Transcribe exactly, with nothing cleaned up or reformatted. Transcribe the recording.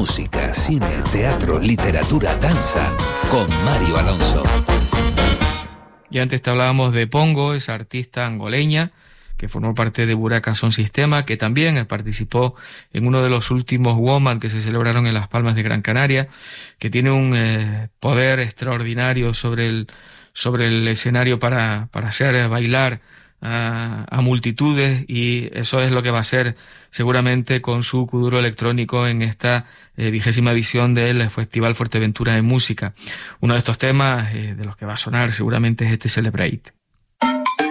Música, cine, teatro, literatura, danza, con Mario Alonso. Y antes te hablábamos de Pongo, esa artista angoleña que formó parte de Buraka Sound System, que también participó en uno de los últimos Woman que se celebraron en Las Palmas de Gran Canaria, que tiene un eh, poder extraordinario sobre el, sobre el escenario para, para hacer bailar a, a multitudes, y eso es lo que va a hacer seguramente con su kuduro electrónico en esta eh, vigésima edición del Festival Fuerteventura de Música. Uno de estos temas eh, de los que va a sonar seguramente es este Celebrate.